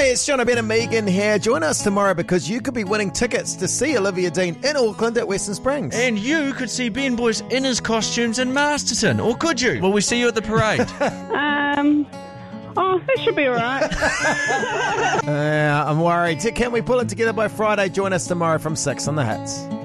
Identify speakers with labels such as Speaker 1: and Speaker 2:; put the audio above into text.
Speaker 1: Hey, it's John, Ben and Megan here. Join us tomorrow because you could be winning tickets to see Olivia Dean in Auckland at Western Springs.
Speaker 2: And you could see Ben Boyce in his costumes in Masterton, or could you? Will we see you at the parade?
Speaker 3: That should be all right.
Speaker 1: I'm worried. Can we pull it together by Friday? Join us tomorrow from 6 on The Hits.